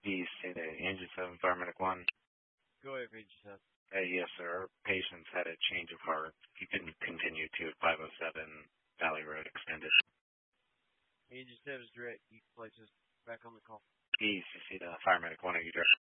Please say that Engine 7 Paramedic 1. Go ahead, Ranger 7. Yes, sir. Our patient's had a change of heart. He couldn't continue to 507 Valley Road Extended. Engine 7 is direct. You can place us back on the call. Please, you see the Paramedic 1 of you direct.